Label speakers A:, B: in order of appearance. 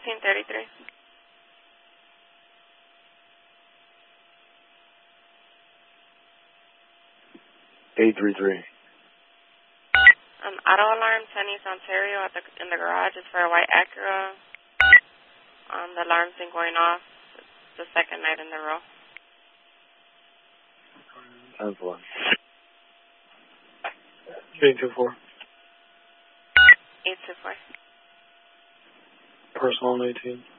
A: 1833.
B: 833.
A: Auto alarm, 10 East Ontario in the garage is for a white Acura. The alarm's been going off. It's the second night in a row.
B: 10-4. 824.
A: 824.
B: Personal on 18.